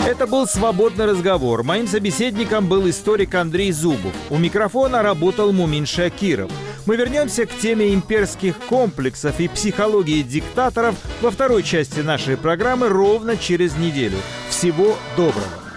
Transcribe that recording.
Это был «Свободный разговор». Моим собеседником был историк Андрей Зубов. У микрофона работал Мумин Шакиров. Мы вернемся к теме имперских комплексов и психологии диктаторов во второй части нашей программы ровно через неделю. Всего доброго!